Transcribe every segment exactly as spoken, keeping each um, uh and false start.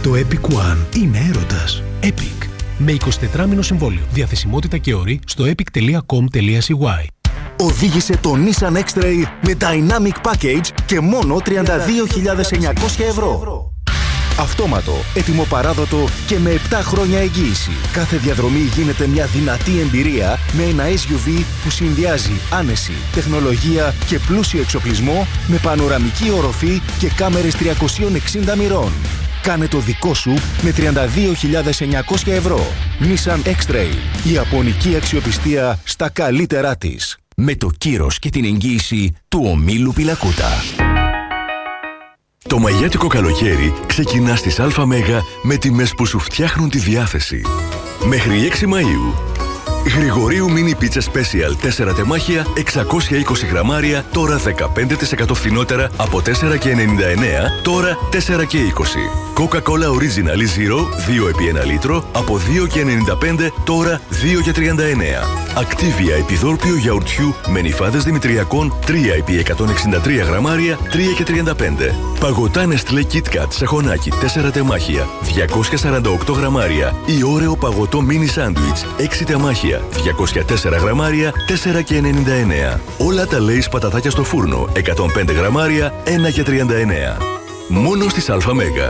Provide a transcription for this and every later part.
Το Epic One είναι έρωτας. Epic. Με εικοσιτετράμηνο συμβόλαιο. Διαθεσιμότητα και όροι στο epic τελεία com τελεία c y. Οδήγησε το Nissan X-Trail με Dynamic Package και μόνο τριάντα δύο χιλιάδες εννιακόσια ευρώ. Αυτόματο, έτοιμο-παράδοτο και με επτά χρόνια εγγύηση. Κάθε διαδρομή γίνεται μια δυνατή εμπειρία με ένα ες γιου βι που συνδυάζει άνεση, τεχνολογία και πλούσιο εξοπλισμό με πανοραμική οροφή και κάμερες τριακόσια εξήντα μοιρών. Κάνε το δικό σου με τριάντα δύο χιλιάδες εννιακόσια ευρώ. Nissan X-Trail. Η ιαπωνική αξιοπιστία στα καλύτερά της. Με το κύρος και την εγγύηση του ομίλου Πιλακούτα. Το μαγιάτικο καλοκαίρι ξεκινά στις ΑΜ με τιμές που σου φτιάχνουν τη διάθεση. Μέχρι έξι Μαΐου. Γρηγορίου Mini Pizza Special τέσσερα τεμάχια εξακόσια είκοσι γραμμάρια, τώρα δεκαπέντε τοις εκατό φθηνότερα από τέσσερα και ενενήντα εννέα, τώρα τέσσερα και είκοσι. Coca-Cola Original Zero δύο επί ένα λίτρο από δύο και ενενήντα πέντε, τώρα δύο και τριάντα εννέα. Activia επιδόρπιο γιαουρτιού με νυφάδες δημητριακών τρία επί εκατόν εξήντα τρία γραμμάρια, τρία και τριάντα πέντε. Παγωτά Nestlé KitKat σαχονάκι τέσσερα τεμάχια, διακόσια σαράντα οκτώ γραμμάρια. Ή όρεο παγωτό mini sandwich έξι τεμάχια, διακόσια τέσσερα γραμμάρια, τέσσερα και ενενήντα εννέα. Όλα τα Lay's πατατάκια στο φούρνο εκατόν πέντε γραμμάρια, ένα και τριάντα εννέα. Μόνο στις ΑΜ.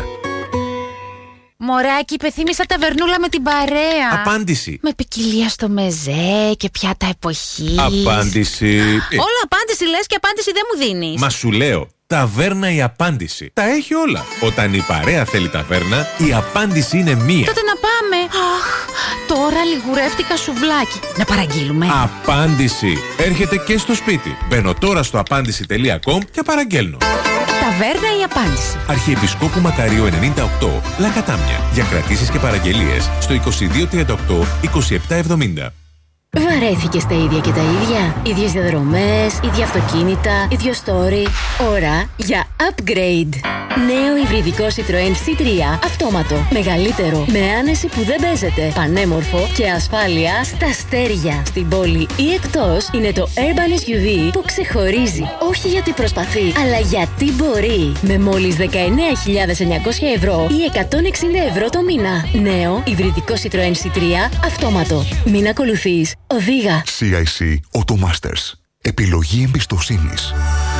Μωράκι, υπεθύμησα ταβερνούλα με την παρέα. Απάντηση. Με ποικιλία στο μεζέ και πιάτα εποχής. Απάντηση. Όλα απάντηση λες και απάντηση δεν μου δίνεις. Μα σου λέω, ταβέρνα η απάντηση. Τα έχει όλα. Όταν η παρέα θέλει ταβέρνα, η απάντηση είναι μία. Τότε να πάμε. Αχ, τώρα λιγουρεύτηκα σουβλάκι. Να παραγγείλουμε. Απάντηση. Έρχεται και στο σπίτι. Μπαίνω τώρα στο απάντηση τελεία com και παραγγέλνω. Ταβέρνα η απάντηση. Αρχιεπισκόπου Μακαρίου ενενήντα οκτώ, Λακατάμια. Για κρατήσεις και παραγγελίες στο είκοσι δύο τριάντα οκτώ είκοσι επτά εβδομήντα. Βαρέθηκες τα ίδια και τα ίδια. Ίδιες διαδρομές, ίδια αυτοκίνητα, ίδιο story. Ώρα για upgrade. Νέο υβριδικό Citroën σι τρία. Αυτόματο. Μεγαλύτερο. Με άνεση που δεν παίζεται. Πανέμορφο και ασφάλεια στα αστέρια. Στην πόλη ή εκτός είναι το Urban ες γιου βι που ξεχωρίζει. Όχι γιατί προσπαθεί, αλλά γιατί μπορεί. Με μόλις δεκαεννέα χιλιάδες εννιακόσια ευρώ ή εκατόν εξήντα ευρώ το μήνα. Νέο υβριδικό Citroën σι τρία. Αυτόματο. Μην ακολουθείς. Οδήγα. σι άι σι Automasters. Επιλογή εμπιστοσύνης.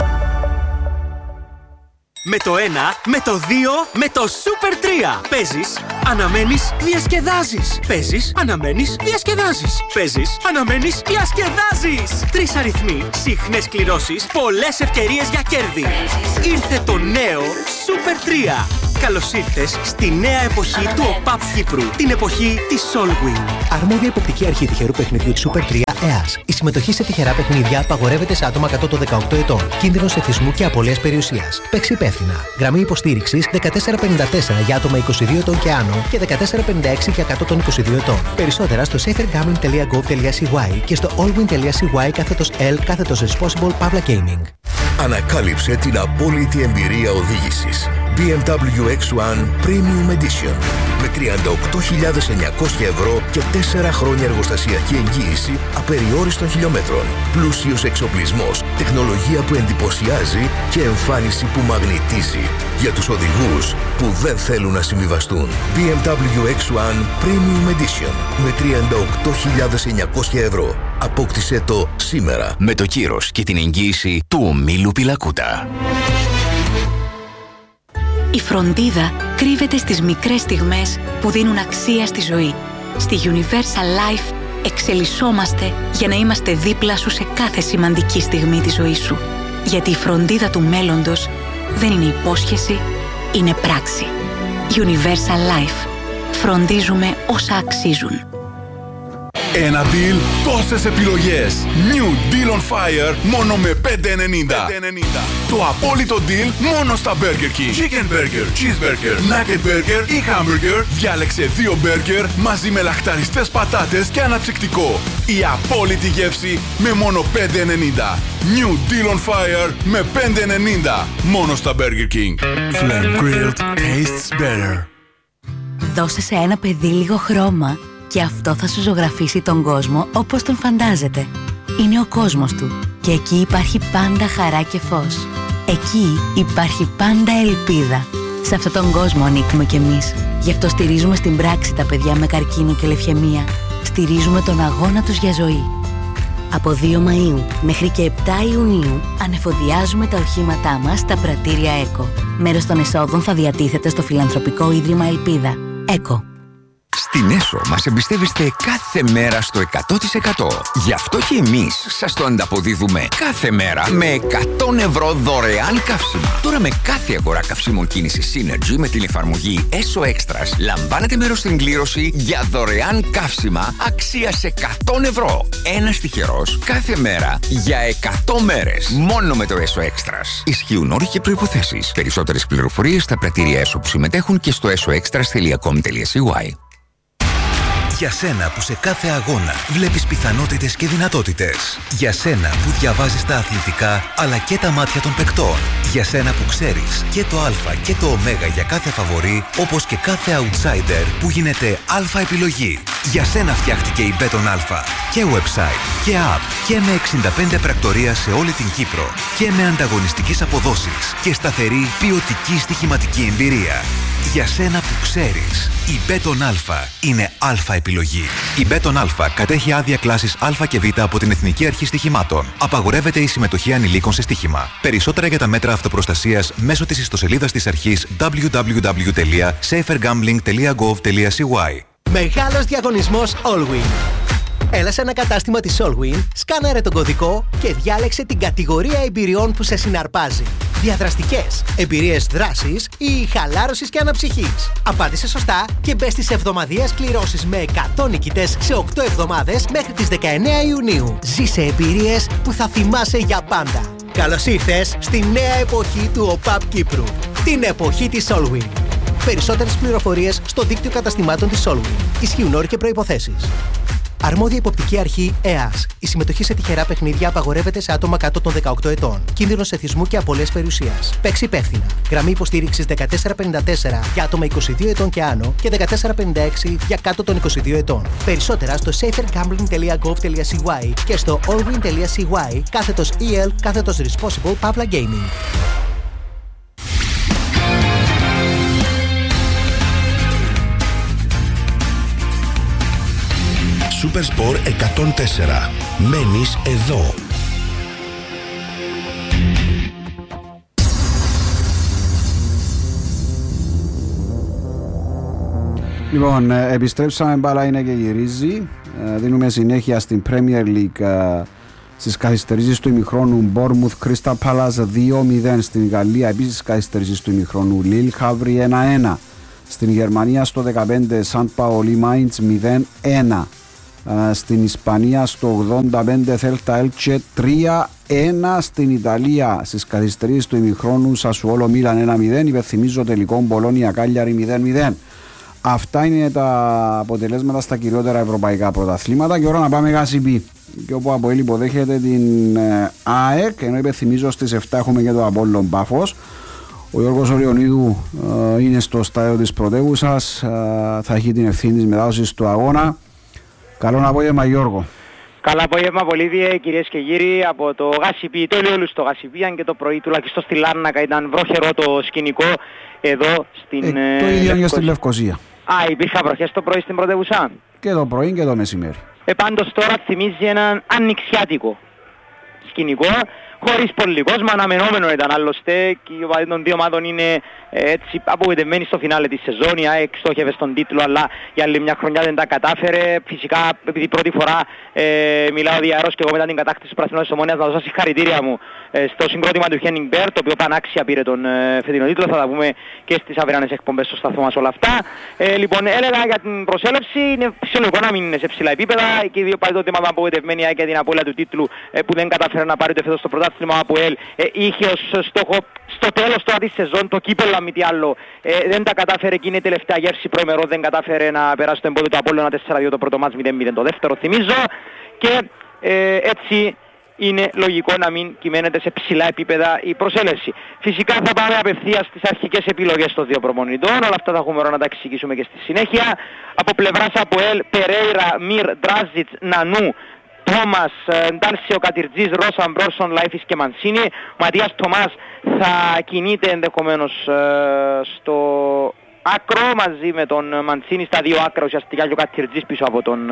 Με το ένα, με το δύο, με το Super τρία. Παίζεις, αναμένεις, διασκεδάζεις. Παίζεις, αναμένεις, διασκεδάζεις. Παίζεις, αναμένεις, διασκεδάζεις. Τρεις αριθμοί, συχνές κληρώσεις, πολλές ευκαιρίες για κέρδη. Ήρθε το νέο Super τρία. Καλώς ήρθες στη νέα εποχή του ΟΠΑΠ Κύπρου. Την εποχή της Solwing. Αρμόδια υποπτική αρχή τυχερού παιχνιδιού της Super τρία ΕΑΣ. Η συμμετοχή σε τυχερά παιχνίδια απαγορεύεται σε άτομα κάτω των δεκαοκτώ ετών. Κίνδυνος εθισμού και απώλειας περιουσίας. Παίξει υπεύθυνα. Γραμμή υποστήριξης δεκατέσσερα πενήντα τέσσερα για άτομα είκοσι δύο ετών και άνω και δεκατέσσερα πενήντα έξι για κάτω των είκοσι δύο ετών. Περισσότερα στο safergambling τελεία gov τελεία c y και στο allwin τελεία c y κάθετος L κάθετος responsible Pavla Gaming. Ανακάλυψε την απόλυτη εμπειρία οδήγησης. μπι εμ ντάμπλιου εξ ουάν Premium Edition με τριάντα οκτώ χιλιάδες εννιακόσια ευρώ και τέσσερα χρόνια εργοστασιακή εγγύηση απεριόριστων χιλιόμετρων. Πλούσιος εξοπλισμός, τεχνολογία που εντυπωσιάζει και εμφάνιση που μαγνητίζει. Για τους οδηγούς που δεν θέλουν να συμβιβαστούν. μπι εμ ντάμπλιου εξ ουάν Premium Edition με τριάντα οκτώ χιλιάδες εννιακόσια ευρώ. Απόκτησέ το σήμερα με το κύρος και την εγγύηση του ομίλου Πιλακούτα. Η φροντίδα κρύβεται στις μικρές στιγμές που δίνουν αξία στη ζωή. Στη Universal Life εξελισσόμαστε για να είμαστε δίπλα σου σε κάθε σημαντική στιγμή της ζωής σου. Γιατί η φροντίδα του μέλλοντος δεν είναι υπόσχεση, είναι πράξη. Universal Life. Φροντίζουμε όσα αξίζουν. Ένα deal, τόσες επιλογές. New Deal on Fire, μόνο με πέντε ενενήντα. Το απόλυτο deal μόνο στα Burger King. Chicken Burger, Cheeseburger, Nugget Burger ή Hamburger. Διάλεξε δύο burger μαζί με λαχταριστές πατάτες και αναψυκτικό. Η απόλυτη γεύση με μόνο πέντε ενενήντα. New Deal on Fire με πέντε ενενήντα. Μόνο στα Burger King. Flame grilled tastes better. Δώσε σε ένα παιδί λίγο χρώμα και αυτό θα σου ζωγραφίσει τον κόσμο όπως τον φαντάζεται. Είναι ο κόσμος του και εκεί υπάρχει πάντα χαρά και φως. Εκεί υπάρχει πάντα ελπίδα. Σε αυτόν τον κόσμο ανήκουμε κι εμείς. Γι' αυτό στηρίζουμε στην πράξη τα παιδιά με καρκίνο και λευκαιμία. Στηρίζουμε τον αγώνα τους για ζωή. Από δύο Μαΐου μέχρι και επτά Ιουνίου ανεφοδιάζουμε τα οχήματά μας στα πρατήρια ΕΚΟ. Μέρος των εσόδων θα διατίθεται στο Φιλανθρωπικό Ίδρυμα Ελπίδα. ΕΚΟ. Στην ΕΣΟ μας εμπιστεύεστε κάθε μέρα στο εκατό τοις εκατό. Γι' αυτό και εμείς σας το ανταποδίδουμε κάθε μέρα με εκατό ευρώ δωρεάν καύσιμα. Τώρα με κάθε αγορά καυσίμων κίνησης Synergy με την εφαρμογή ΕΣΟ Extras λαμβάνετε μέρος στην κλήρωση για δωρεάν καύσιμα αξίας εκατό ευρώ. Ένας τυχερός κάθε μέρα για εκατό μέρες. Μόνο με το ΕΣΟ Extras. Ισχύουν όροι και προϋποθέσεις. Περισσότερες πληροφορίες στα πρατήρια ΕΣΟ που συμμετέχουν και στο έσο εξτρας τελεία κομ τελεία σι γουάι. Για σένα που σε κάθε αγώνα βλέπεις πιθανότητες και δυνατότητες. Για σένα που διαβάζεις τα αθλητικά αλλά και τα μάτια των παικτών. Για σένα που ξέρεις και το α και το ω για κάθε φαβορί, όπως και κάθε outsider που γίνεται α επιλογή. Για σένα φτιάχτηκε η Μπέτον Α. Και website και app και με εξήντα πέντε πρακτορία σε όλη την Κύπρο. Και με ανταγωνιστικές αποδόσεις και σταθερή ποιοτική στοιχηματική εμπειρία. Για σένα που ξέρεις, η Μπέτον Α είναι α επιλογή. Η Μπέτον Α κατέχει άδεια κλάσης Α και Β από την Εθνική Αρχή Στοιχημάτων. Απαγορεύεται η συμμετοχή ανηλίκων σε στοίχημα. Περισσότερα για τα μέτρα αυτοπροστασίας μέσω της ιστοσελίδας της αρχής ντάμπλιου ντάμπλιου ντάμπλιου τελεία safer gambling τελεία gov τελεία σι γουάι. Μεγάλος διαγωνισμός Allwyn. Έλα σε ένα κατάστημα της Allwyn, σκάναρε τον κωδικό και διάλεξε την κατηγορία εμπειριών που σε συναρπάζει. Διαδραστικές, εμπειρίες δράσης ή χαλάρωσης και αναψυχής. Απάντησε σωστά και μπες στις εβδομαδιαίες κληρώσεις με εκατό νικητές σε οκτώ εβδομάδες μέχρι τις δεκαεννέα Ιουνίου. Ζήσε εμπειρίες που θα θυμάσαι για πάντα. Καλώς ήρθες στη νέα εποχή του ΟΠΑΠ Κύπρου. Την εποχή της Allwyn. Περισσότερες πληροφορίες στο δίκτυο καταστημάτων της Allwyn. Ισχύουν όροι και προϋποθέσεις. Αρμόδια υποπτική αρχή ΕΑΣ. Η συμμετοχή σε τυχερά παιχνίδια απαγορεύεται σε άτομα κάτω των δεκαοκτώ ετών. Κίνδυνος εθισμού και απώλειας περιουσίας. Παίξει υπεύθυνα. Γραμμή υποστήριξης δεκατέσσερα πενήντα τέσσερα για άτομα είκοσι δύο ετών και άνω και δεκατέσσερα πενήντα έξι για κάτω των είκοσι δύο ετών. Περισσότερα στο safer gambling τελεία gov τελεία σι γουάι και στο allwyn τελεία σι γουάι κάθετος ι ελ κάθετος responsible Pavla Gaming. Supersport εκατόν τέσσερα. Μένεις εδώ. Λοιπόν, επιστρέψαμε, μπάλα είναι και γυρίζει. Δίνουμε συνέχεια στην Premier League στις καθυστερήσεις του ημιχρόνου. Bournemouth Crystal Palace δύο μηδέν στην Γαλλία. Επίσης καθυστερήσεις του ημιχρόνου. Lille Havre ένα ένα. Στην Γερμανία στο δεκαπέντε Σαν Παολί Mainz μηδέν ένα. Στην Ισπανία στο ογδόντα πέντε Θέλτα Έλτσε τρία ένα. Στην Ιταλία στις καθυστερήσεις του ημιχρόνου Σασουόλο Μίλαν ένα μηδέν. Υπενθυμίζω τελικό Μπολόνια Κάλιαρη μηδέν μηδέν. Αυτά είναι τα αποτελέσματα στα κυριότερα ευρωπαϊκά πρωταθλήματα και ώρα να πάμε Γασιμπή. Και όπου από υποδέχεται την ΑΕΚ, ενώ υπενθυμίζω στις επτά έχουμε και το Απόλλων Πάφος. Ο Γιώργος Οριονίδου ε, είναι στο στάδιο της πρωτεύουσας, ε, θα έχει την ευθύνη της μετάδοσης του αγώνα. Καλό απόγευμα Γιώργο. Καλό απόγευμα Πολύδιε, κυρίες και κύριοι, από το Γασιπί, το Ελαιόλου στο Γασιπί, αν και το πρωί τουλάχιστον στη Λάρνακα ήταν βροχερό το σκηνικό εδώ στην... Ε, το ίδιο και στη Λευκοσία. Α, υπήρχαν βροχές το πρωί στην πρωτεύουσα. Και το πρωί και το μεσημέρι. Ε, πάντως τώρα θυμίζει έναν ανοιξιάτικο σκηνικό, χωρίς πολύ κόσμο, αναμενόμενο ήταν άλλωστε και οι οπαδοί των δύο ομάδων είναι ε, έτσι απογοητευμένοι στο φινάλε της σεζόν. Η ΑΕΚ στόχευε στον τίτλο αλλά για άλλη μια χρονιά δεν τα κατάφερε. Φυσικά επειδή πρώτη φορά ε, μιλάω διαρρώς και εγώ μετά την κατάκτηση του Πρασινός της Ομόνιας να δώσω συγχαρητήρια μου ε, στο συγκρότημα του Χένινγκ Μπέρ, το οποίο πανάξια πήρε τον ε, φετινό τίτλο. Θα τα πούμε και στις αυριανές εκπομπές στο σταθμό μας όλα αυτά. Ε, λοιπόν, έλεγα για την προσέλευση, είναι φυσιολογικό να μην είναι σε ψηλά επίπεδα και οι δύο πάλι τότε μάλλον απογοητευμένοι για την απώλεια του τίτλου ε, που δεν κατάφερε να πάρει το φέτος στο πρωτάθλημα από ΕΛ. Ε, είχε ως στόχο στο τέλος τώρα της σεζόν το κύπελλο, μη τι άλλο. Ε, δεν τα κατάφερε και είναι η τελευταία γεύση προημερό, δεν κατάφερε να περάσει το εμπόδιο του Απόλλωνα τέσσερα δύο το πρώτο μάτς μηδέν μηδέν το δεύτερο θυμίζω και ε, έτσι είναι λογικό να μην κυμαίνεται σε ψηλά επίπεδα η προσέλευση. Φυσικά θα πάμε απευθείας στις αρχικές επιλογές των δύο προπονητών, όλα αυτά θα έχουμε ώρα να τα εξηγήσουμε και στη συνέχεια. Από πλευράς ΑΠΟΕΛ, Περέιρα, Μυρ, Ντράζιτς, Νανού, Τόμας, Ντάλσιο Κατυρτζής, Ρόσαν Μπρόρσον, Λάιφης και Μανσίνη. Ματίας Τομάς θα κινείται ενδεχομένως στο άκρο μαζί με τον Μανσίνη, στα δύο άκρα ουσιαστικά, και ο Κατυρτζής πίσω από τον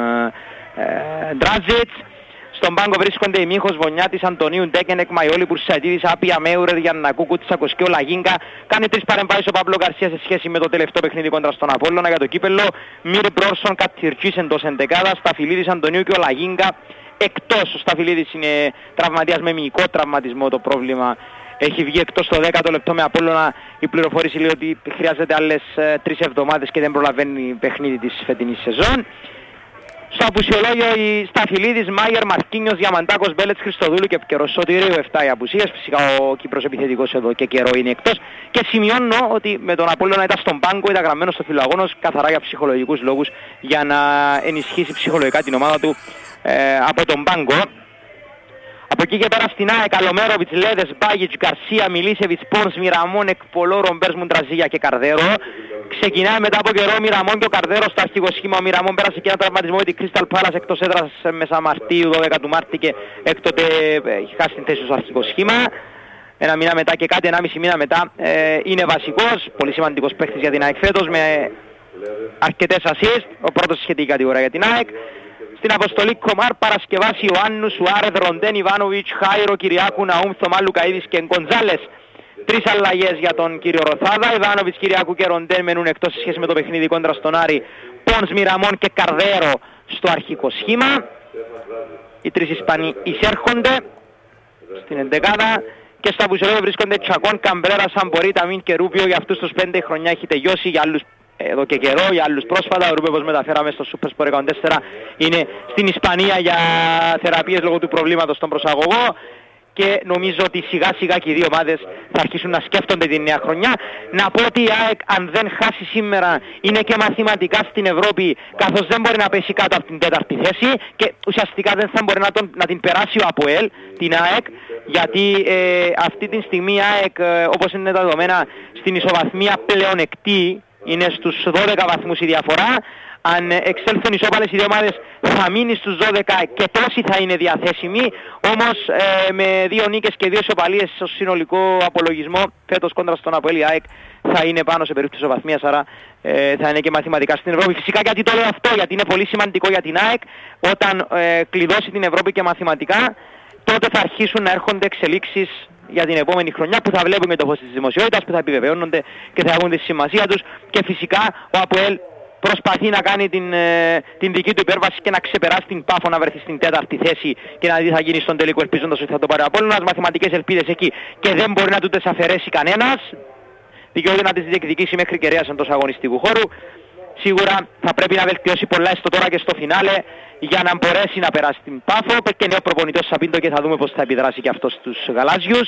Ντράζιτς. Στον πάγκο βρίσκονται οι Μίχος Βονιάτης, Αντωνίου, Ντέκενεκ, Μαϊόλη, Πουρσαϊτίδης, Άπια, Μέουρερ, Γιαννακού, Κουτσακος και ο Λαγίνκα. Κάνει τρεις παρεμβάσεις ο Παύλο Γκαρσία σε σχέση με το τελευταίο παιχνίδι κόντρα στον Απόλλωνα για το κύπελλο. Μύρ Μπρόρσον, Κατυρτζής εντός εντεκάδας, Σταφυλίδης, Αντωνίου και ο Λαγίνκα εκτός. Ο Σταφυλίδης είναι τραυματίας με μυϊκό τραυματισμό, το πρόβλημα. Έχει βγει εκτός το δέκατο λεπτό με Απόλλωνα. Η πληροφόρηση λέει ότι χρειάζεται άλλες ε, τρεις εβδομάδες και δεν προλαβαίνει παιχνίδι της φετινής σεζόν. Στο απουσιολόγιο οι Σταφυλίδης, Μάγερ, Μαρκίνιος, Διαμαντάκος, Μπέλετς, Χριστοδούλου και Επικαιρός. Σωτηρίου επτά οι απουσίες. Φυσικά ο Κύπρος επιθετικός εδώ και καιρό είναι εκτός. Και σημειώνω ότι με τον Απόλλωνα ήταν στον πάγκο, ήταν γραμμένος στο φιλοαγώνος καθαρά για ψυχολογικούς λόγους, για να ενισχύσει ψυχολογικά την ομάδα του ε, από τον πάγκο. Από εκεί και πέρα στην ΑΕΚ, Αλομέροβιτς, Λέδες, Μπάγιτς, Γκαρσία, Μιλίσεβιτς, Πόνς, Μιραμόν, Εκπολό, Ρομπέρς, Μουντραζίγια και Καρδέρο. Ξεκινάει μετά από καιρό Μιραμόν και ο Καρδέρο στο αρχικό σχήμα. Ο Μιραμόν πέρασε και ένα τραυματισμό με την Crystal Palace εκτός έδρας μέσα Μαρτίου, δώδεκα του Μάρτη, και έκτοτε έχει χάσει την θέση στο αρχικό σχήμα. Ένα μήνα μετά και κάτι, ενάμιση μήνα μετά ε, είναι βασικός, πολύ σημαντικός παίκτης για την ΑΕΚ φέτος, με αρκετές assist, ο πρώτος σχετική κατηγορία για την ΑΕΚ. Στην αποστολή Κομάρ, Παρασκευάς, Ιωάννου, Σουάρεθ, Ροντέν, Ιβάνοβιτς, Χάιρο, Κυριάκου, Ναούμ, Θωμά, Λουκαΐδης και Γκοντζάλες. Τρεις αλλαγές για τον κύριο Ροθάδα. Ιβάνοβιτς, Κυριάκου και Ροντέν μένουν εκτός σε σχέση με το παιχνίδι κόντρα στον Άρη. Πόνς, Μιραμόν και Καρδέρο στο αρχικό σχήμα. Οι τρεις Ισπανοί εισέρχονται στην εντεκάδα. Και στο απουσιολόγιο βρίσκονται Τσακών, Καμπρέρα, Σαμπορί, Ταμίν και Ρούπιο. Για αυτούς τους πέντε η χρονιά έχει τελειώσει, για άλλους εδώ και καιρό, για άλλους πρόσφατα. Ο Ρούπιο, όπως μεταφέραμε στο Super Sport εκατόν τέσσερα, είναι στην Ισπανία για θεραπείες λόγω του προβλήματος στον προσαγωγό. Και νομίζω ότι σιγά σιγά και οι δύο ομάδες θα αρχίσουν να σκέφτονται την νέα χρονιά. Να πω ότι η ΑΕΚ, αν δεν χάσει σήμερα, είναι και μαθηματικά στην Ευρώπη, καθώς δεν μπορεί να πέσει κάτω από την τέταρτη θέση και ουσιαστικά δεν θα μπορεί να, τον, να την περάσει ο ΑΠΟΕΛ, την ΑΕΚ, γιατί ε, αυτή τη στιγμή η ΑΕΚ, ε, όπως είναι τα δεδομένα, στην ισοβαθμία πλεονεκτεί, είναι στους δώδεκα βαθμούς η διαφορά. Αν εξέλθουν ισόπαλες οι δύο ομάδες θα μείνει στους δώδεκα και τόσοι θα είναι διαθέσιμοι. Όμως ε, με δύο νίκες και δύο ισοπαλίες στο συνολικό απολογισμό φέτος κόντρα στον ΑΠΟΕΛ, η ΑΕΚ θα είναι πάνω σε περίπτωση ισοβαθμίας, άρα ε, θα είναι και μαθηματικά στην Ευρώπη. Φυσικά, γιατί το λέω αυτό, γιατί είναι πολύ σημαντικό για την ΑΕΚ, όταν ε, κλειδώσει την Ευρώπη και μαθηματικά, τότε θα αρχίσουν να έρχονται εξελίξεις για την επόμενη χρονιά που θα βλέπουμε το φως της δημοσιότητας, που θα επιβεβαιώνονται και θα έχουν τη σημασία τους. Και φυσικά ο ΑΠΟΕΛ προσπαθεί να κάνει την, ε, την δική του υπέρβαση και να ξεπεράσει την Πάφο, να βρεθεί στην τέταρτη θέση και να δει θα γίνει στον τελικό, ελπίζοντας ότι θα το πάρει ο Απόλλωνας. Μαθηματικές ελπίδες εκεί και δεν μπορεί να του τις αφαιρέσει κανένας. Δικαιούται να τις διεκδικήσει μέχρι κεραίας εντός αγωνιστικού χώρου. Σίγουρα θα πρέπει να βελτιώσει πολλά έστω τώρα και στο φινάλε για να μπορέσει να περάσει την Πάφο. Και νέο προπονητής Σαπίντο και θα δούμε πώς θα επιδράσει και αυτός στους γαλάζιους.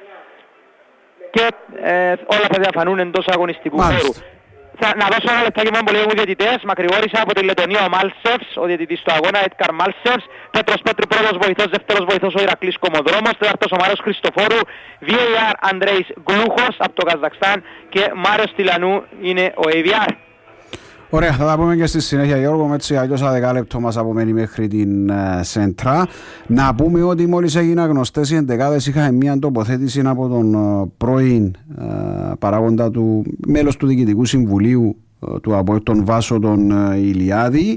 Και ε, όλα θα διαφανούν εντός αγωνιστικού χώρου. Θα, να δώσω ένα λεπτάκι μόνο που λέγουμε διαιτητές. Μακρηγόρησα από τη Λετωνία ο Μάλσεφς, ο διαιτητής του αγώνα, Έτκαρ Μάλσεφς. Πέτρος Πέτρου πρώτος βοηθός, δεύτερος βοηθός ο Ηρακλής Κομοδρόμος. Τέταρτος ο Μάριος Χριστοφόρου. βι έι αρ Αντρέης Γκλούχος από το Καζακστάν. Και Μάριος Τιλανού είναι ο έι βι αρ. Ωραία, θα τα πούμε και στη συνέχεια, Γιώργο, με έτσι αλλιώς δεκάλεπτο μας απομένει μέχρι την uh, Σέντρα. Να πούμε ότι μόλις έγιναν γνωστές οι εντεκάδες, είχαμε μια τοποθέτηση από τον uh, πρώην uh, παράγοντα του, μέλος του Διοικητικού Συμβουλίου uh, του ΑΠΟΕΛ, τον Βάσο τον uh, Ηλιάδη,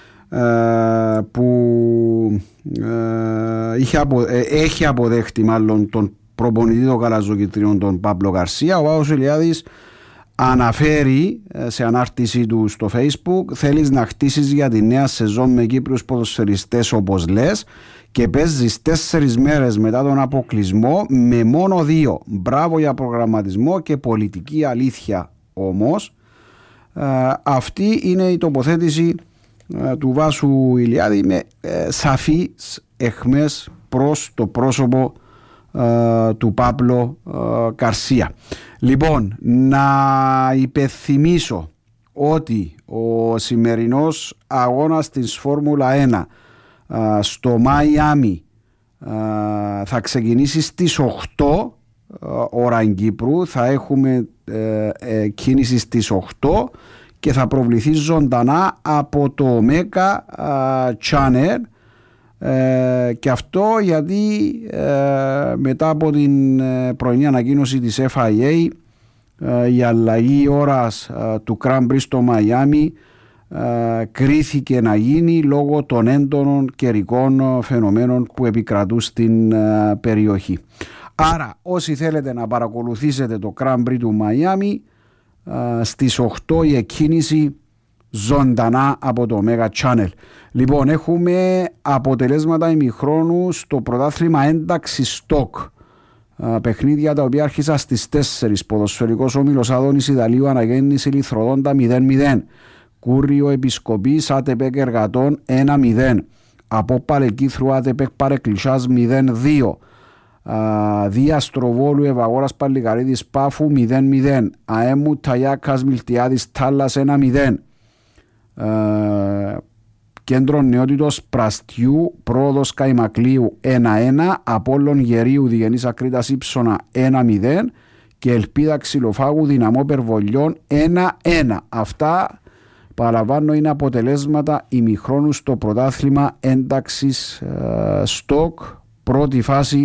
uh, που uh, είχε απο, ε, έχει αποδέχτη μάλλον τον προπονητή των Γαλαζοκυτρίων, τον Παύλο Γκαρσία. Ο Βάσος Ηλιάδης αναφέρει σε ανάρτηση του στο Facebook: θέλεις να χτίσεις για τη νέα σεζόν με Κύπριους ποδοσφαιριστές όπως λες και παίζεις τέσσερις μέρες μετά τον αποκλεισμό με μόνο δύο. Μπράβο για προγραμματισμό και πολιτική αλήθεια. Όμως ε, αυτή είναι η τοποθέτηση ε, του Βάσου Ηλιάδη με ε, σαφείς εχμές προς το πρόσωπο Uh, του Παύλο uh, Γκαρσία. Λοιπόν, να υπενθυμίσω ότι ο σημερινός αγώνας της Φόρμουλα ένα uh, στο Μαϊάμι uh, θα ξεκινήσει στις οκτώ uh, ώρα Κύπρου. Θα έχουμε uh, uh, κίνηση στις οκτώ και θα προβληθεί ζωντανά από το Mega uh, Channel Ε, και αυτό γιατί ε, μετά από την ε, πρωινή ανακοίνωση της Εφ άι έι ε, η αλλαγή ώρας ε, του Grand Prix στο Μαϊάμι ε, κρίθηκε να γίνει λόγω των έντονων καιρικών φαινομένων που επικρατούν στην ε, περιοχή. Άρα όσοι θέλετε να παρακολουθήσετε το Grand Prix του Μαϊάμι ε, στις οκτώ η εκκίνηση ζωντανά από το Mega Channel. Λοιπόν, έχουμε αποτελέσματα ημιχρόνου στο πρωτάθλημα ένταξη στοκ. Παιχνίδια τα οποία άρχισαν στις τέσσερις. Ποδοσφαιρικός όμιλος Άδωνης Ιδαλίου Αναγέννηση Λιθροδόντα μηδέν μηδέν. Κούριο Επισκοπής ΑΤΕΠΕΚ Εργατών ένα μηδέν. Απόπαλε Κίθρου ΑΤΕΠΕΚ Παρεκκλησιάς μηδέν δύο. Διαστροβόλου Ευαγόρας Παλικαρίδης Πάφου μηδέν μηδέν. Αέμου Ταγιάκας Μιλτιάδης Τάλλας ένα μηδέν. Uh, Κέντρο Νεότητος Πραστιού Πρόοδος Καϊμακλείου ένα ένα. Απόλλων Γερίου Διγενής Ακρίτας Ήψονα ένα μηδέν και Ελπίδα Ξυλοφάγου Δυναμό Περβολιών ένα ένα. Αυτά παραλαμβάνω είναι αποτελέσματα ημιχρόνου στο πρωτάθλημα ένταξης uh, στοκ, πρώτη φάση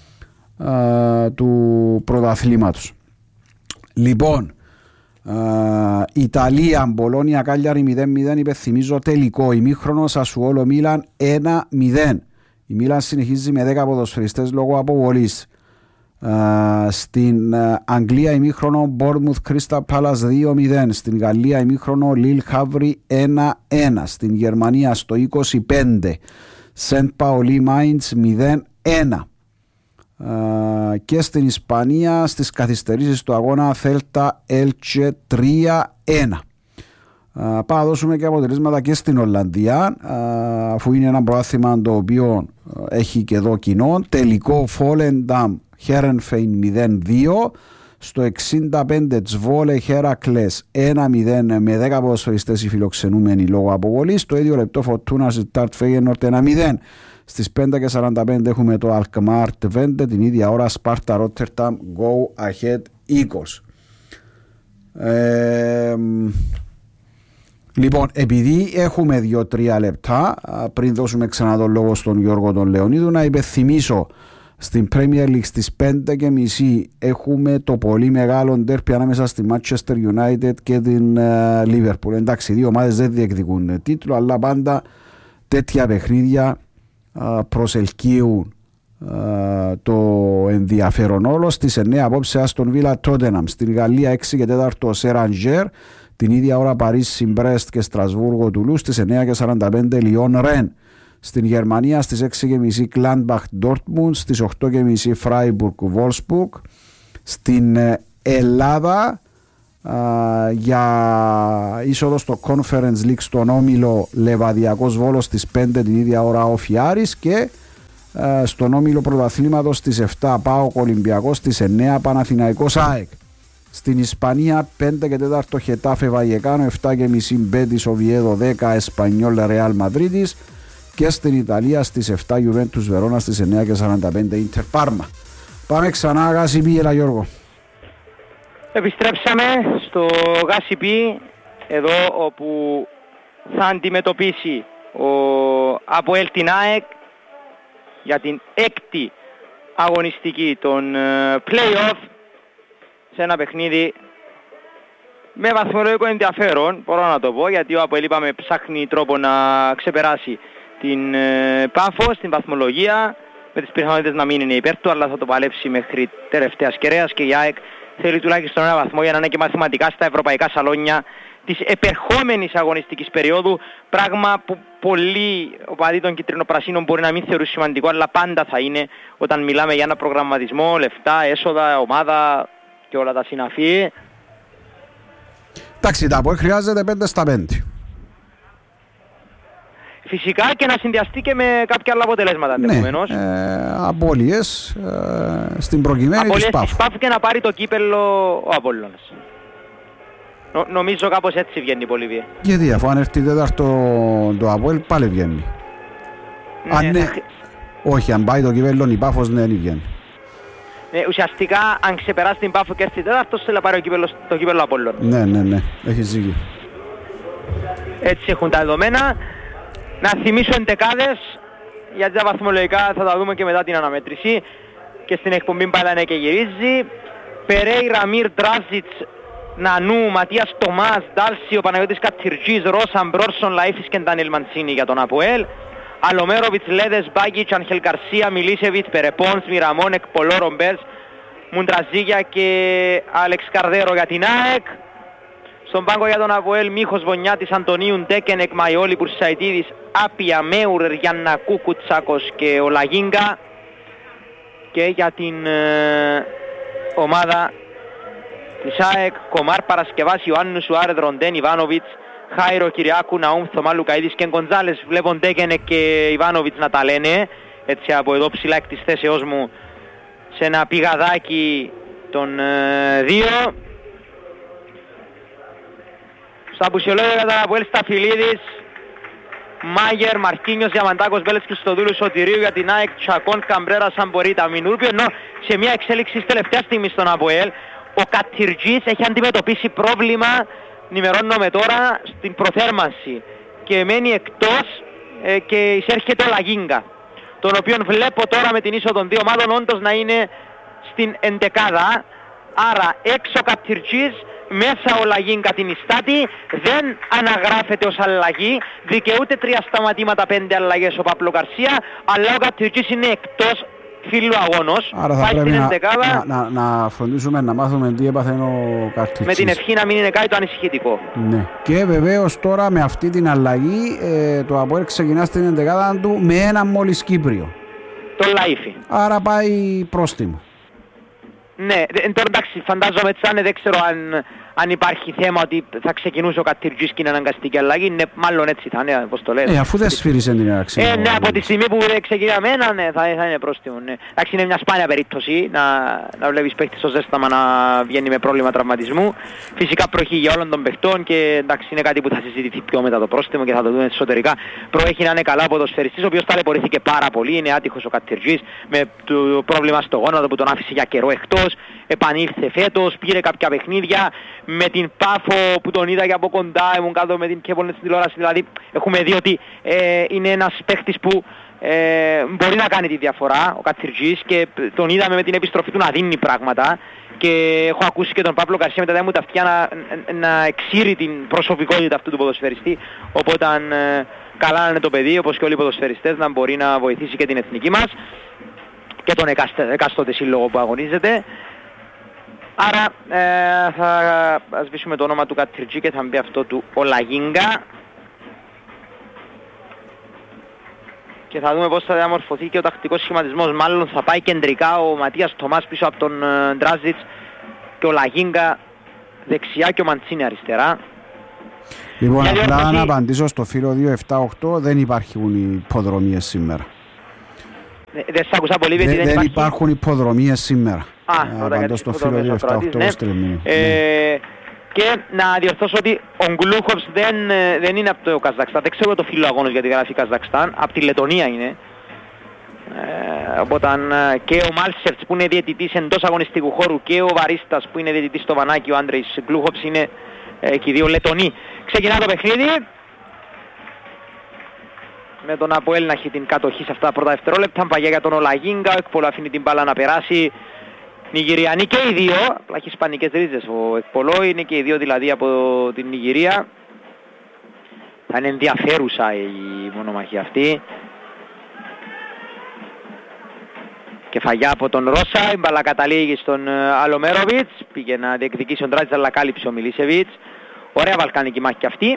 uh, του πρωταθλήματος. Λοιπόν, Uh, Ιταλία, Μπολόνια, Κάλιαρη μηδέν μηδέν. Υπενθυμίζω τελικό ημίχρονο Σασουόλο Μίλαν ένα μηδέν. Η Μίλαν συνεχίζει με δέκα ποδοσφαιριστές λόγω αποβολής. Uh, στην uh, Αγγλία ημίχρονο Μπόρμουθ Κρίστα Πάλας δύο μηδέν. Στην Γαλλία ημίχρονο Λίλ Χαύρι ένα ένα. Στην Γερμανία στο είκοσι πέντε Σεντ Παολί Μάιντς μηδέν ένα. Uh, και στην Ισπανία στις καθυστερήσεις του αγώνα Θέλτα Έλτσε τρία ένα. Uh, πάμε να δώσουμε και αποτελέσματα και στην Ολλανδία, uh, αφού είναι ένα πρωτάθλημα το οποίο uh, έχει και εδώ κοινό. Τελικό Φόλενταμ Χέρενφεϊν μηδέν δύο. Στο εξήντα πέντε Τσβόλε Χέρακλες ένα μηδέν με δέκα ποδοσφαιριστές οι φιλοξενούμενοι λόγω αποβολής. Το ίδιο λεπτό Φορτούνα Ζιτάρτ Φέγενορτ ένα μηδέν. Στις πέντε και σαράντα πέντε έχουμε το Alkmaar Twente, την ίδια ώρα Σπάρτα Rotterdam Go Ahead Eagles. Ε, λοιπόν, επειδή έχουμε δύο τρία λεπτά, πριν δώσουμε ξανά τον λόγο στον Γιώργο τον Λεωνίδου, να υπενθυμίσω στην Premier League στις πέντε και μισή έχουμε το πολύ μεγάλο ντέρπι ανάμεσα στη Manchester United και την uh, Liverpool. Εντάξει, δύο ομάδες δεν διεκδικούν τίτλο, αλλά πάντα τέτοια παιχνίδια προσελκύουν uh, το ενδιαφέρον όλο. Στις εννέα απόψε Aston Villa Tottenham. Στην Γαλλία έξι και τέσσερα Serranger. Την ίδια ώρα Παρίσι Μπρέστ και Στρασβούργο Τουλού. Στις εννέα και σαράντα πέντε Λιόν Ρεν. Στην Γερμανία στις έξι και μισή Gladbach Dortmund. Στις οκτώ και μισή Freiburg Wolfsburg. Στην Ελλάδα Uh, για είσοδο στο Conference League στον όμιλο Λεβαδιακός Βόλος στις πέντε την ίδια ώρα ο Φιάρης και uh, στον όμιλο πρωταθλήματος στις επτά ΠΑΟΚ Ολυμπιακός, στις εννέα Παναθηναϊκός ΑΕΚ. Στην Ισπανία πέντε και τέσσερα Χετάφε Βαγεκάνο, επτά και μισή Μπέτις Οβιέδο, δέκα Εσπανιόλ Ρεάλ Μαδρίτης και στην Ιταλία στις επτά Juventus Βερόνα, στις εννέα και σαράντα πέντε Ίντερ Πάρμα. Πάμε ξανά Γάση Πίελα Γιώργο. Επιστρέψαμε στο ΓΑΣΥΠΗ, εδώ όπου θα αντιμετωπίσει ο ΑΠΟΕΛ την ΑΕΚ για την έκτη αγωνιστική των play-off σε ένα παιχνίδι με βαθμολογικό ενδιαφέρον, μπορώ να το πω, γιατί ο ΑΠΟΕΛ είπαμε ψάχνει τρόπο να ξεπεράσει την Πάφο στην βαθμολογία, με τις πιθανότητες να μην είναι υπέρ του, αλλά θα το παλέψει μέχρι τελευταίας κεραίας και η ΑΕΚ θέλει τουλάχιστον ένα βαθμό για να είναι και μαθηματικά στα ευρωπαϊκά σαλόνια της επερχόμενης αγωνιστικής περίοδου, πράγμα που πολλοί οπαδοί των κυτρινοπρασίνων μπορεί να μην θεωρούν σημαντικό, αλλά πάντα θα είναι όταν μιλάμε για ένα προγραμματισμό, λεφτά, έσοδα, ομάδα και όλα τα συναφή. Εντάξει, τα που χρειάζεται πέντε στα πέντε. Φυσικά και να συνδυαστεί και με κάποια άλλα αποτελέσματα ενδεχομένως. Ναι, ε, απώλειες ε, στην προκειμένη της Πάφου. Της Πάφου και να πάρει το κύπελλο ο Απόλλωνας. Νο, νομίζω κάπως έτσι βγαίνει η Πολυβία. Γιατί αφού αν έρθει τέταρτο το Απόλλ πάλι βγαίνει. Ναι, αν ναι, θα... όχι, αν πάει το κύπελλο η Πάφος ναι, δεν βγαίνει. Ναι, ουσιαστικά αν ξεπεράσει την Πάφο και έρθει τέταρτος θέλει να πάρει το κύπελλο, το κύπελλο Απόλλων. Ναι, ναι, ναι, έχει ζήγη. Έτσι έχουν τα δεδομένα. Να θυμίσω εντεκάδες γιατί τα βαθμολογικά θα τα δούμε και μετά την αναμέτρηση. Και στην εκπομπή πάλι και γυρίζει. Περέιρα, Μυρ, Ντράζιτς, Νανού, Ματίας Τομάς, Ντάλσι, ο Παναγιώτης Κατσιρτζής, Ρόσα, Μπρόρσον, Λαΐφης και Ντανίλ Μαντσίνη για τον ΑΠΟΕΛ. Αλομέροβιτς, Λέδες, Μπάγκιτς, Αγχελ Γκαρσία, Μιλίσεβιτς, Περεπόνς, Μιραμόν, Εκπολό, Ρομπέρς, Μουντραζίγια και Άλεξ Καρδέρο για την ΑΕΚ. Στον πάγκο για τον ΑΠΟΕΛ, Μίχος Βονιάτης, Αντωνίου, Ντέκενεκ, Μαϊόλη, Πουρσαϊτίδης, Άπια, Μέουρ, Γιαννακού, Κουτσάκος και ο Λαγίνγκα. Και για την ε, ομάδα της ΑΕΚ, Κομάρ, Παρασκευάς, Ιωάννου, Σουάρεδ, Ροντέν, Ιβάνοβιτς, Χάιρο, Κυριάκου, Ναούμ, Θωμά, Λουκαΐδης και Γκοντζάλες. Βλέπουν Ντέκενεκ και Ιβάνοβιτς να τα λένε. Έτσι από εδώ ψηλά εκ της θέσεώς μου σε ένα πηγαδάκι των ε, δύο. Στα απουσιολόγια για τον ΑΠΟΕΛ, Σταφυλίδης, Μάγερ, Μαρκίνιος, Διαμαντάκος, Μπέλες, Χριστοδούλου, Σωτηρίου για την ΑΕΚ, Τσακών, Καμπρέρα, Σαμπορίτα, Μινούρπιο, ενώ σε μια εξέλιξη της τελευταίας στιγμής στον ΑΠΟΕΛ, ο Κατιρτζής έχει αντιμετωπίσει πρόβλημα, ενημερώνομαι τώρα, στην προθέρμανση και μένει εκτός ε, και εισέρχεται ο Λαγίνγκα, τον οποίον βλέπω τώρα με την ίσο των δύο ομάδων όντως να είναι στην εντεκάδα. Άρα έξω ο Κατιρτζής, μέσα ο Λαγίνγκα την ιστάτη, δεν αναγράφεται ως αλλαγή, δικαιούται τρία σταματήματα, πέντε αλλαγές ο Παπλο Γκαρσία, αλλά ο Κατιρτζής είναι εκτός φίλου αγώνος. Άρα θα πρέπει να, να, να, να φροντίσουμε να μάθουμε τι έπαθε ο Κατιρτζής. Με την ευχή να μην είναι κάτι το ανησυχητικό. Ναι. Και βεβαίως τώρα με αυτή την αλλαγή ε, το ΑΠΟΕΛ ξεκινά στην εντεκάδα του με ένα μόλις Κύπριο. Το Λαΐφη. Άρα πάει πρόστιμο. Ναι, τώρα εντάξει, φαντάζομαι έτσι θα είναι, δεν ξέρω αν, αν υπάρχει θέμα ότι θα ξεκινούσε ο Κατιρτζής και είναι αναγκαστική αλλαγή. Ναι, μάλλον έτσι θα είναι, πώς το λέτε. Ε, αφού δεν σφύρισε την αξία. Ε, ναι, από τη στιγμή που ξεκινά εμένα, ναι, θα, θα είναι πρόστιμο. Ναι. Εντάξει, είναι μια σπάνια περίπτωση να, να βλέπεις παίχτη στο ζέσταμα να βγαίνει με πρόβλημα τραυματισμού. Φυσικά προχεί για όλων των παιχτών και εντάξει, είναι κάτι που θα συζητηθεί πιο μετά το πρόστιμο και θα το δούμε εσωτερικά. Προέχει να είναι καλά ο ποδοσφαιριστής, ο οποίος ταλαιπωρήθηκε πάρα πολύ. Είναι άτυχος ο Κατιρτζής με το πρόβλημα στο γόνατο που τον άφησε για καιρό εκτός. Επανήλθε φέτος, πήρε κάποια παιχνίδια με την Πάφο που τον είδα και από κοντά, ήμουν κάτω με την Κέπολ στην τηλεόραση, δηλαδή έχουμε δει ότι ε, είναι ένας παίχτης που ε, μπορεί να κάνει τη διαφορά, ο Κατιρτζής, και τον είδαμε με την επιστροφή του να δίνει πράγματα και έχω ακούσει και τον Παύλο Γκαρσία με τα μου τα αυτιά να, να εξήρει την προσωπικότητα αυτού του ποδοσφαιριστή, οπότε ε, καλά είναι το παιδί, όπως και όλοι οι ποδοσφαιριστές, να μπορεί να βοηθήσει και την εθνική μας και τον εκάστοτε σύλλογο που αγωνίζεται. Άρα ε, θα σβήσουμε το όνομα του Κατιρτζή και θα μπει αυτό του ο Λαγίνγκα. Και θα δούμε πώς θα διαμορφωθεί και ο τακτικός σχηματισμός. Μάλλον θα πάει κεντρικά ο Ματίας Τομάς πίσω από τον ε, Ντράζιτς και ο Λαγίνγκα δεξιά και ο Μαντσίνη αριστερά. Λοιπόν, απλά διορθώση... να απαντήσω στο φίλο δύο επτά οκτώ, δεν υπάρχουν υποδρομίες σήμερα. Ε, δεν σ' άκουσα πολύ, δεν, δεν, δεν υπάρχει... υπάρχουν υποδρομίες σήμερα. Α, απαντώ στο φίλο δύο επτά οκτώ, ναι. ναι. ε, Και να διορθώσω ότι ο Γκλούχοβς δεν, δεν είναι από το Καζακστάν, δεν ξέρω το φίλο αγώνος γιατί γράφει Καζακστάν, από τη Λετωνία είναι. Ε, οπότε και ο Μάλσεφτς που είναι διαιτητής εντός αγωνιστικού χώρου και ο Βαρίστας που είναι διαιτητής στο Βανάκι, ο Άντρεϊς Γκλούχοβς, είναι ε, και οι δύο Λετωνοί. Ξεκινά το παιχνίδι με τον ΑΠΟΕΛ να έχει την κατοχή σε αυτά τα πρώτα δευτερόλεπτα. Παγιά για τον Ολαγίνγκα, ο Εκπολό αφήνει την μπάλα να περάσει. Νιγηριανοί και οι δύο, απλά έχει ισπανικές ρίζες ο Εκπολό, είναι και οι δύο δηλαδή από την Νιγηρία. Θα είναι ενδιαφέρουσα η μονομαχία αυτή. Κεφαγιά από τον Ρώσα, η μπάλα καταλήγει στον Αλομέροβιτς, πήγε να διεκδικήσει ο Ντράτζης αλλά κάλυψε ο Μιλίσεβιτς. Ωραία βαλκανική μάχη και αυτή.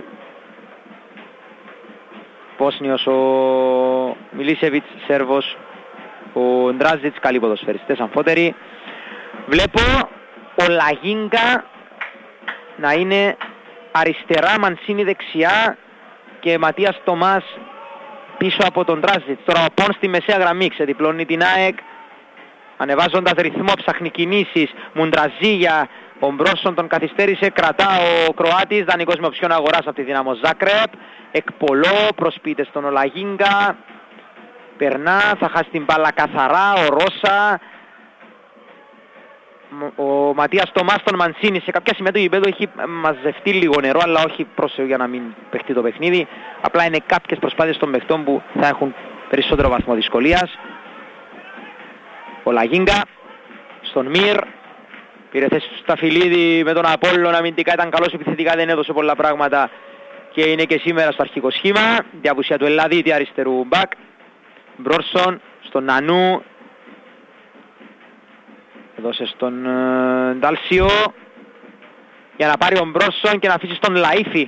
Πόσνιος ο Μιλίσεβιτς, Σέρβος ο Ντράζιτς, καλοί ποδοσφαιριστές αμφότεροι. Βλέπω ο Λαγίνγκα να είναι αριστερά, Μαντσίνη δεξιά και Ματίας Τομάς πίσω από τον Ντράζιτς. Τώρα ο Πον στη μεσαία γραμμή ξεδιπλώνει την ΑΕΚ, ανεβάζοντας ρυθμό, ψάχνει κινήσεις. Μουντραζίγια, ο Μπρόσον τον καθυστέρησε, κρατά ο Κροάτης, δανεικός με οψιόν αγοράς από τη Δύναμο Ζάκρεπ. Εκπολό, προσποιείται στον Ολαγίνγκα, περνά, θα χάσει την μπάλα καθαρά, ο Ρώσα. Ο Ματίας Τομάς τον Μαντσίνη σε κάποια σημεία του γηπέδου έχει μαζευτεί λίγο νερό, αλλά όχι πρόσεχο για να μην παιχτεί το παιχνίδι. Απλά είναι κάποιες προσπάθειες των παιχτών που θα έχουν περισσότερο βαθμό δυσκολίας. Ο Λαγίνκα στον Μυρ. Πήρε θέση του Σταφυλίδη με τον Απόλλωνα, αμυντικά ήταν καλός, επιθετικά δεν έδωσε πολλά πράγματα και είναι και σήμερα στο αρχικό σχήμα. Διαπουσία του Ελλαδίτη αριστερού μπακ. Μπρόρσον στον Νανού. Έδωσε στον ε, Ντάλσιο για να πάρει ο Μπρόρσον και να αφήσει στον Λαΐφη.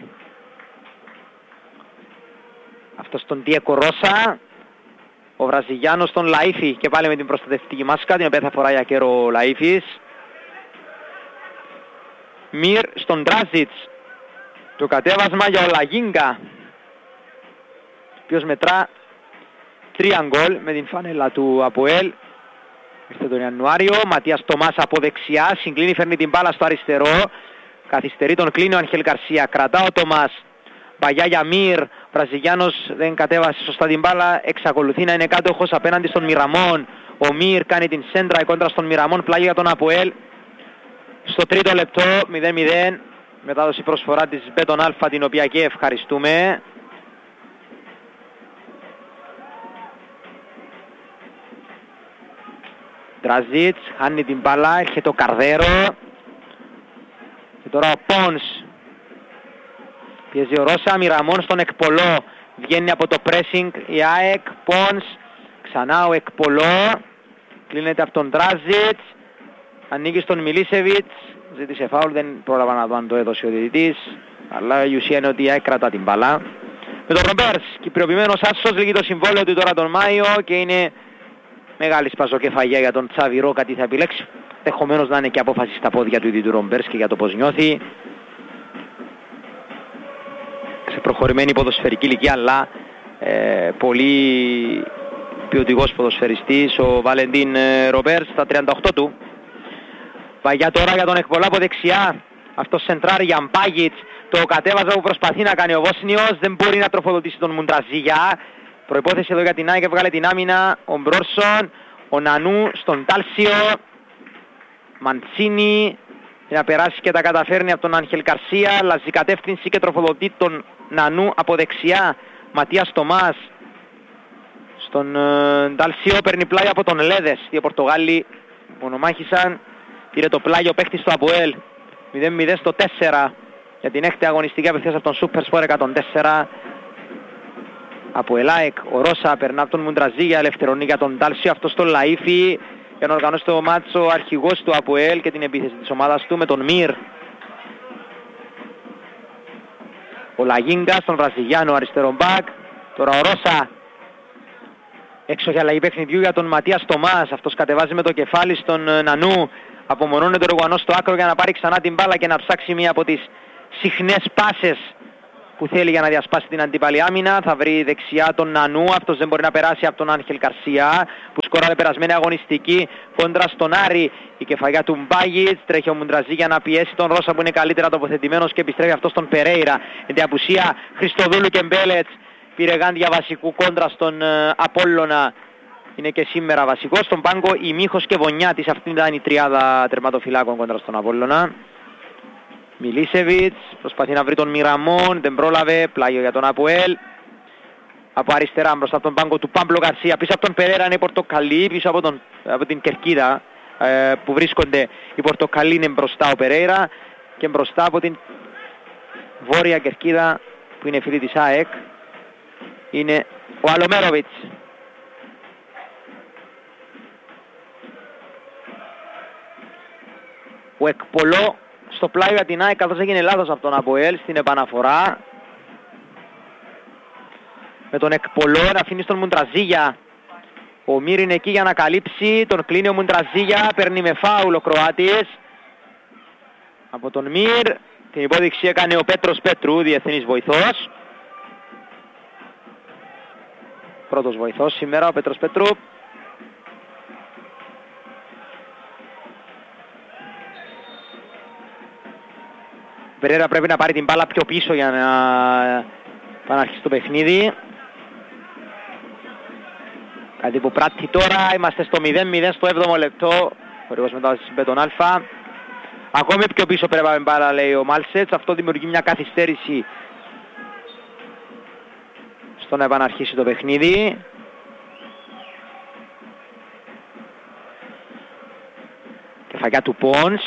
Αυτό στον Διέκο Ρώσα. Ο Βραζιλιάνος στον Λαΐφη και πάλι με την προστατευτική μάσκα, την οποία θα φοράει για καιρό ο Λαΐφης. Μυρ στον Ντράζιτς. Το κατέβασμα για ο Λαγίνκα, ο οποίος μετρά τρία γκολ με την φανέλα του ΑΠΟΕΛ. Ήρθε τον Ιανουάριο. Ματίας Τομάς από δεξιά, συγκλίνει, φέρνει την μπάλα στο αριστερό. Καθυστερεί, τον κλείνει ο Άγχελ Γκαρσία. Κρατά ο Τομάς. Μπαγιά για Μυρ. Βραζιλιάνος δεν κατέβασε σωστά την μπάλα. Εξακολουθεί να είναι κάτοχος απέναντι στον Μιραμόν. Ο Μυρ κάνει την σέντρα, η κόντρα στον Μιραμόν. Πλάγι για τον ΑΠΟΕΛ. Στο τρίτο λεπτό, μηδέν μηδέν. Μετάδοση προσφορά της Μπέτον Αλφα, την οποία και ευχαριστούμε. Ντράζιτς, χάνει την μπάλα, έρχεται ο Καρδέρο. Και τώρα ο Πόνς. Πιέζει ο Ρώσα, Μιραμόν στον Εκπολό. Βγαίνει από το pressing η ΑΕΚ, Πόνς. Ξανά ο Εκπολό. Κλείνεται από τον Ντράζιτς. Ανοίγει στον Μιλίσεβιτς. Ζήτησε φάουλ, δεν πρόλαβα να δω αν το έδωσε ο διαιτητής. Αλλά η ουσία είναι ότι η ΑΕΚ κρατά την μπάλα. Με τον Ρομπέρς, κυπριοποιημένος άσος, λύγει το συμβόλαιο του τώρα τον Μάιο και είναι μεγάλη σπαζοκεφαγιά για τον Τσαβιρό, κάτι θα επιλέξει. Ενδεχομένως να είναι και απόφαση στα πόδια του διαιτητού Ρομπέρς και για το πώς νιώθει. Σε προχωρημένη ποδοσφαιρική ηλικία, αλλά ε, πολύ ποιοτικός ποδοσφαιριστής ο Βαλεντίν ε, Ρομπέρς στα τριάντα οκτώ του. Παγιά τώρα για τον Εκπολά από δεξιά. Αυτό σεντράρει για Μπάγιτς. Το κατέβαζα που προσπαθεί να κάνει ο Βόσνιος. Δεν μπορεί να τροφοδοτήσει τον Μουντραζίγια. Προϋπόθεση εδώ για την ΑΕΚ, έβγαλε την άμυνα ο Μπρόρσον. Ο Νανού στον Τάλσιο. Μαντσίνι. Να περάσει και τα καταφέρνει από τον Άγχελ Γκαρσία. Αλλάζει κατεύθυνση και τροφοδοτεί τον Νανού από δεξιά. Ματίας Τομάς. Στον Τάλσιο παίρνει πλάι από τον Λέδες. Οι Πορτογάλοι μονομάχησαν. Πήρε το πλάγιο παίχτης του ΑΠΟΕΛ. μηδέν μηδέν στο τέσσερα για την έκτη αγωνιστική απευθείας από τον Σούπερ Σπορ εκατόν τέσσερα. ΑΠΟΕΛΑΕΚ, ο Ρώσα περνά από τον Μουντραζίγια, ελευθερώνει για τον Τάλσιο, αυτό στο Λαΐφη για να οργανώσει το μάτσο ο αρχηγός του ΑΠΟΕΛ και την επίθεση της ομάδας του με τον Μυρ. Ο Λαγίνκα στον Βραζιλιάνο αριστερό μπακ. Τώρα ο Ρώσα έξω για αλλαγή παιχνιδιού για τον Ματίας Τομάς. Αυτός κατεβάζει με το κεφάλι στον Νανού. Απομονώνεται ο Ρουγανός στο άκρο για να πάρει ξανά την μπάλα και να ψάξει μία από τις συχνές πάσες που θέλει για να διασπάσει την αντίπαλη άμυνα. Θα βρει δεξιά τον Νανού. Αυτός δεν μπορεί να περάσει από τον Άγχελ Γκαρσία που σκοράρε περασμένη αγωνιστική κόντρα στον Άρη. Η κεφαλιά του Μπάγιτς. Τρέχει ο Μουντραζί για να πιέσει τον Ρώσα που είναι καλύτερα τοποθετημένος και επιστρέφει αυτό στον Περέιρα. Με την απουσία Χριστοδούλου και Μπέλετς. Πήρε γάντια βασικού κόντρα στον uh, Απόλλωνα. Είναι και σήμερα βασικός. Στον πάγκο η Μίχος και Βονιάτης. Αυτή ήταν η τριάδα τερματοφυλάκων κόντρα στον Απόλλωνα. Μιλίσεβιτς προσπαθεί να βρει τον Μιραμόν. Δεν πρόλαβε. Πλάγιο για τον ΑΠΟΕΛ. Από αριστερά μπροστά από τον πάγκο του Πάμπλο Γκαρσία. Πίσω από τον Περέρα είναι η Πορτοκαλί. Πίσω από, τον, από την Κερκίδα ε, που βρίσκονται η Πορτοκαλί είναι μπροστά ο Περέιρα. Και μπροστά από την Βόρεια Κερκίδα που είναι φίλη της ΑΕΚ είναι ο Αλομέροβιτς. Ο Εκπολό στο πλάι για την ΑΕΚ καθώς έγινε λάθος από τον ΑΠΟΕΛ στην επαναφορά. Με τον Εκπολό να αφήνει στον Μουντραζίγια. Ο Μύρ είναι εκεί για να καλύψει. Τον κλείνει ο Μουντραζίγια. Παίρνει με φάουλ ο Κροάτης. Από τον Μύρ. Την υπόδειξη έκανε ο Πέτρος Πέτρου, διεθνής βοηθός. Πρώτος βοηθός σήμερα ο Πέτρος Πέτρου. Ο Περέρα πρέπει να πάρει την μπάλα πιο πίσω για να, να αρχίσει το παιχνίδι. Κάτι που πράττει τώρα. Είμαστε στο μηδέν μηδέν στο έβδομο λεπτό. Χορηγός μετάδοσης Μπέτον Αλφα. Ακόμη πιο πίσω πρέπει να πάρει μπάλα, λέει ο Μάλσετς. Αυτό δημιουργεί μια καθυστέρηση στο να επαναρχίσει το παιχνίδι. φαγιά του Πόνς.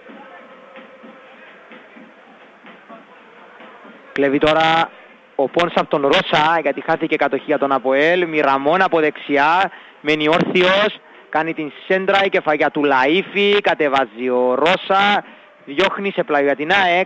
Κλέβει τώρα ο Πόνς από τον Ρώσα, γιατί χάθηκε κατοχή για τον Αποέλ. Μιραμόν από δεξιά, μένει όρθιος, κάνει την σέντρα, η κεφαγιά του Λαΐφη, κατεβάζει ο Ρώσα, διώχνει σε πλάγιο για την ΑΕΚ.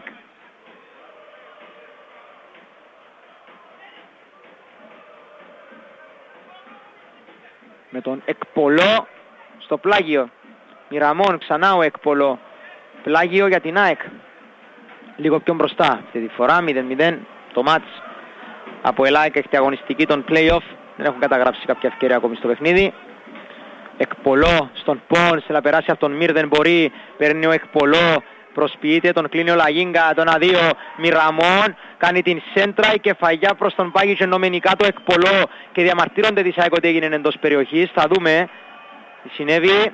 Με τον Εκπολό στο πλάγιο. Μιραμόν, ξανά ο Εκπολό. Πλάγιο για την ΑΕΚ. Λίγο πιο μπροστά αυτή τη φορά, μηδέν μηδέν το μάτς. Από ΑΕΚ έχετε αγωνιστική των play-off. Δεν έχουν καταγράψει κάποια ευκαιρία ακόμη στο παιχνίδι. Εκπολό στον Πόνς, θέλει να περάσει από τον Μυρ, δεν μπορεί. Παίρνει ο Εκπολό, προσποιείται, τον κλείνει ο Λαγίνγκα, τον αδείο. Μιραμόν, κάνει την σέντρα, η κεφαγιά προς τον Πάγιο, ενωμένη κάτω Εκπολό και διαμαρτύρονται της ΑΕΚ ότι έγινε εντός περιοχής. Θα δούμε τι συνέβη.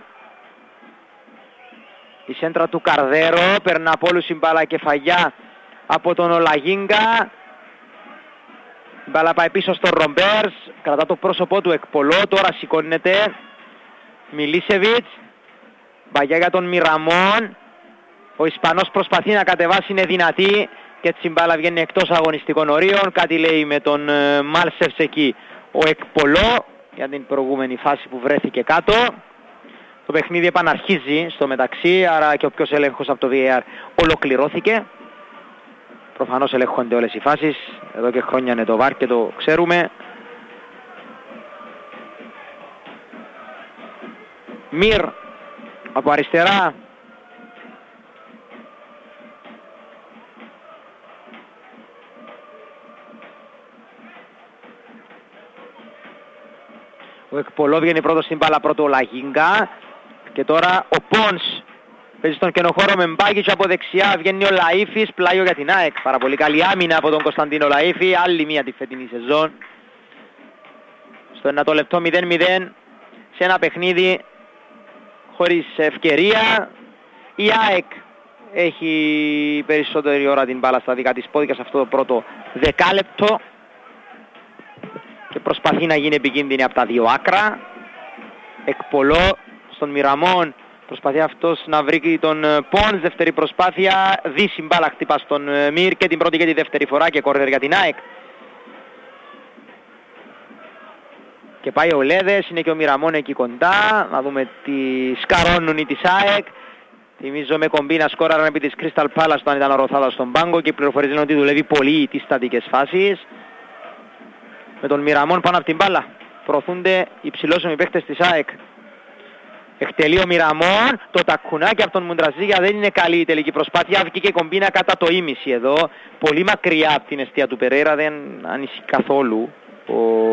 Η σέντρα του Καρδέρο, περνά από όλους η μπάλα, κεφαγιά από τον Ολαγίνγκα. Η μπάλα πάει πίσω στον Ρομπέρς, κρατά το πρόσωπό του Εκπολό, τώρα σηκώνεται. Μιλίσεβιτς, μπαγιά για τον Μιραμόν. Ο Ισπανός προσπαθεί να κατεβάσει, είναι δυνατή και έτσι η μπάλα βγαίνει εκτός αγωνιστικών ορίων. Κάτι λέει με τον ε, Μάλσεβς εκεί ο Εκπολό για την προηγούμενη φάση που βρέθηκε κάτω. Το παιχνίδι επαναρχίζει στο μεταξύ, άρα και ο ποιος έλεγχος από το βι έι αρ ολοκληρώθηκε. Προφανώς ελέγχονται όλες οι φάσεις, εδώ και χρόνια είναι το βαρ και το ξέρουμε. Μυρ από αριστερά. Ο Εκπολό βγαίνει πρώτος στην μπάλα, πρώτο ο Λαγίνγκα. Και τώρα ο Πόνς παίζει στον κενοχώρο με Μπάκιτς από δεξιά. Βγαίνει ο Λαΐφης, πλάγιο για την ΑΕΚ. Πάρα πολύ καλή άμυνα από τον Κωνσταντίνο Λαΐφη. Άλλη μία τη φετινή σεζόν. Στο ένα λεπτό μηδέν μηδέν σε ένα παιχνίδι χωρίς ευκαιρία. Η ΑΕΚ έχει περισσότερη ώρα την μπάλα στα δικά της πόδια σε αυτό το πρώτο δεκάλεπτο και προσπαθεί να γίνει επικίνδυνη από τα δύο άκρα. Εκπολό στον Μιραμόν, προσπαθεί αυτός να βρει τον Πόνς, δεύτερη προσπάθεια, δύση μπάλα χτύπα στον Μυρ και την πρώτη και τη δεύτερη φορά και κόρνερ για την ΑΕΚ. Και πάει ο Λέδες, είναι και ο Μιραμόν εκεί κοντά, να δούμε τι σκαρώνουν οι της ΑΕΚ. Θυμίζω με κομπίνα σκόραραν επί της Crystal Palace όταν ήταν ο Ροθάδας στον πάγκο και οι πληροφορίες λένε ότι δουλεύει πολύ τις στατικές φάσεις. Με τον Μιραμόν πάνω από την μπάλα προωθούνται οι ψηλόσωμοι παίχτες της ΑΕΚ. Εκτελεί ο Μιραμόν, το τακουνάκι από τον Μουντραζίγια, δεν είναι καλή η τελική προσπάθεια. Βγήκε και κομπίνα κατά το ίμιση εδώ. Πολύ μακριά από την εστία του Περέιρα, δεν ανησυχεί καθόλου ο